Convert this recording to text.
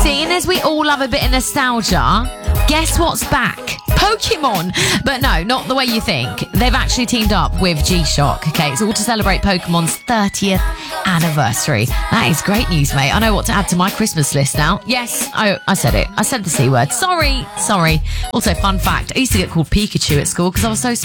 Seeing as we all love a bit of nostalgia, guess what's back? Pokemon! But no, not the way you think. They've actually teamed up with G-Shock. Okay, it's all to celebrate Pokemon's 30th anniversary. That is great news, mate. I know what to add to my Christmas list now. Yes, I said it. I said the C word. Sorry. Also, fun fact, I used to get called Pikachu at school because I was so